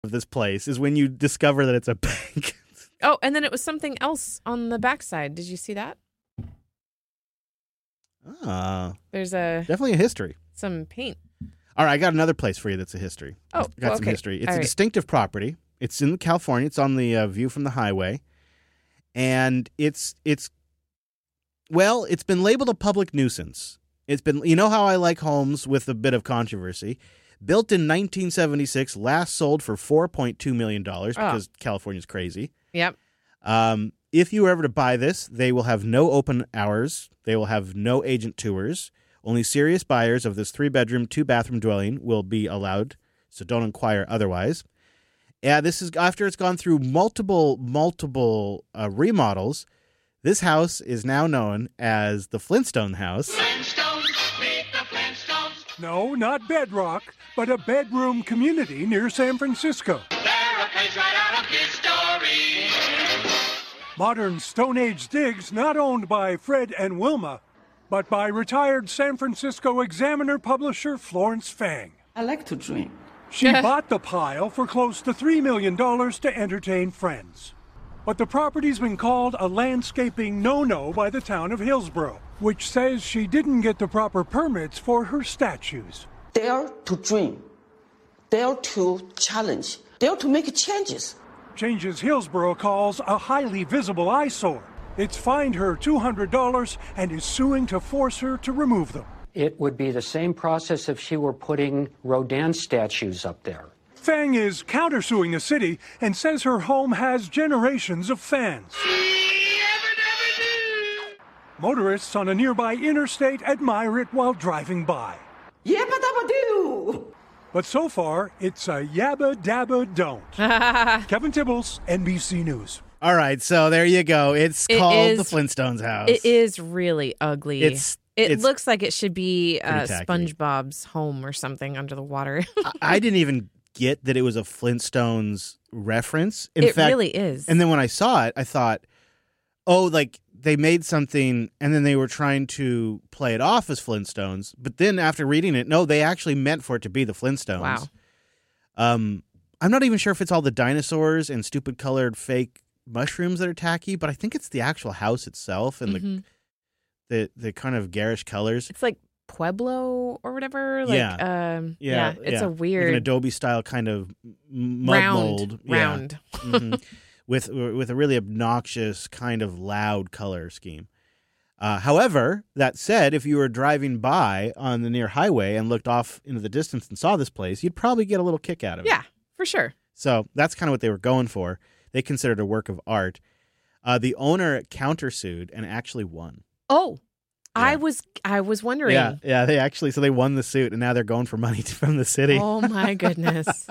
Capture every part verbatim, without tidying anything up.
of this place is when you discover that it's a bank. Oh, and then it was something else on the backside. Did you see that? Ah, There's a definitely a history. Some paint. All right, I got another place for you that's a history. Oh, I got well, some okay. history. It's All a right. distinctive property. It's in California. It's on the uh, view from the highway, and it's it's well, it's been labeled a public nuisance. It's been, you know how I like homes with a bit of controversy. Built in nineteen seventy-six, last sold for four point two million dollars Oh. because California's crazy. Yep. Um, if you were ever to buy this, they will have no open hours. They will have no agent tours. Only serious buyers of this three-bedroom, two-bathroom dwelling will be allowed, so don't inquire otherwise. Yeah, this is after it's gone through multiple, multiple uh, remodels. This house is now known as the Flintstone House. Flintstones, meet the Flintstones. No, not Bedrock, but a bedroom community near San Francisco. They're a page right out of his story. Modern Stone Age digs not owned by Fred and Wilma, but by retired San Francisco Examiner publisher Florence Fang. I like to dream. She bought the pile for close to three million dollars to entertain friends. But the property's been called a landscaping no-no by the town of Hillsborough, which says she didn't get the proper permits for her statues. Dare to dream. Dare to challenge. Dare to make changes. Changes Hillsborough calls a highly visible eyesore. It's fined her two hundred dollars and is suing to force her to remove them. It would be the same process if she were putting Rodin statues up there. Fang is countersuing the city and says her home has generations of fans. Motorists on a nearby interstate admire it while driving by. Yabba dabba doo! But so far, it's a yabba dabba don't. Kevin Tibbles, N B C News. All right, so there you go. It's It called is- the Flintstones House. It is really ugly. It's- It it's looks like it should be uh, pretty tacky. SpongeBob's home or something under the water. I, I didn't even get that it was a Flintstones reference. In It fact, really is. And then when I saw it, I thought, oh, like they made something and then they were trying to play it off as Flintstones. But then after reading it, no, they actually meant for it to be the Flintstones. Wow. Um, I'm not even sure if it's all the dinosaurs and stupid colored fake mushrooms that are tacky, but I think it's the actual house itself and Mhm. the the the kind of garish colors. It's like Pueblo or whatever. Like, Yeah. um, Yeah, It's yeah. a Like weird an Adobe style kind of m- mud round. mold. Yeah. Round. Mhm. with with a really obnoxious kind of loud color scheme. Uh, however, that said, if you were driving by on the near highway and looked off into the distance and saw this place, you'd probably get a little kick out of it. Yeah, for sure. So that's kind of what they were going for. They considered it a work of art. Uh, the owner countersued and actually won. Oh, I Yeah. was I was wondering. Yeah, yeah. They actually so they won the suit, and now they're going for money from the city. Oh my goodness.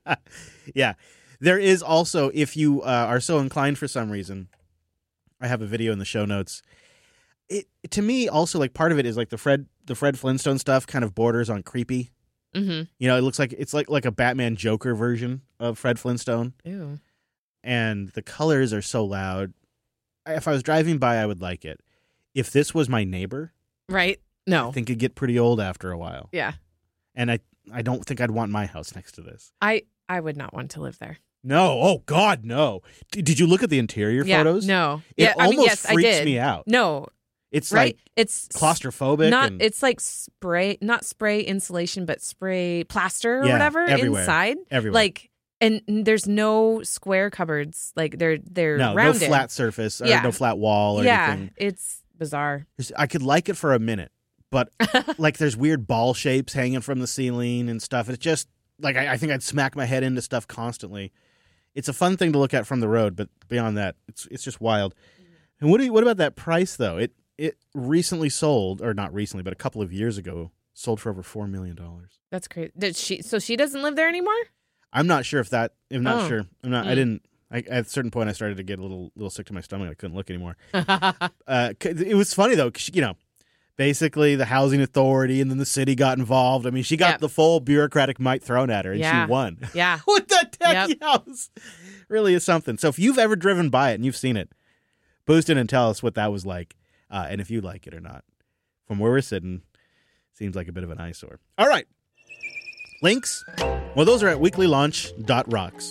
Yeah. There is also, if you uh, are so inclined for some reason, I have a video in the show notes. It to me also like part of it is like the Fred the Fred Flintstone stuff kind of borders on creepy. Mm-hmm. You know, it looks like it's like like a Batman Joker version of Fred Flintstone, Ew. and the colors are so loud. If I was driving by, I would like it. If this was my neighbor, Right? No. I think it'd get pretty old after a while. Yeah. And I I don't think I'd want my house next to this. I I would not want to live there. No. Oh God, no. D- did you look at the interior yeah. photos? No. It yeah. I almost mean, yes, freaks I did. me out. No. It's right. like it's claustrophobic. Not. and, It's like spray, not spray insulation, but spray plaster or Yeah, whatever everywhere. inside. everywhere. Like, and there's no square cupboards. Like they're they're no, no rounded. flat surface or Yeah. no flat wall or yeah. anything. It's bizarre. There's- I could like it for a minute, but like there's weird ball shapes hanging from the ceiling and stuff. It's just like I, I think I'd smack my head into stuff constantly. It's a fun thing to look at from the road, but beyond that, it's it's just wild. And what do you, what about that price though? It it recently sold, or not recently, but a couple of years ago, sold for over four million dollars. That's crazy. Did she? So she doesn't live there anymore? I'm not sure if that. I'm not Oh. sure. I'm not. I Mm. didn't. I, at a certain point, I started to get a little little sick to my stomach. I couldn't look anymore. uh, c- it was funny though, 'cause, you know, basically the housing authority and then the city got involved. I mean, she got Yep. the full bureaucratic might thrown at her, and Yeah. she won. Yeah. With that tacky Yep. house, really is something. So if you've ever driven by it and you've seen it, boost in and tell us what that was like, uh, and if you like it or not. From where we're sitting, seems like a bit of an eyesore. All right. Links? Well, those are at weekly launch dot rocks.